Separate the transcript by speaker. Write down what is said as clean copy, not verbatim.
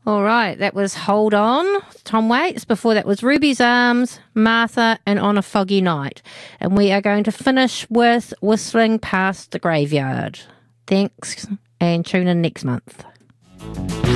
Speaker 1: All right, that was Hold On, Tom Waits. Before that was Ruby's Arms, Martha, and On a Foggy Night. And we are going to finish with Whistling Past the Graveyard. Thanks, and tune in next month.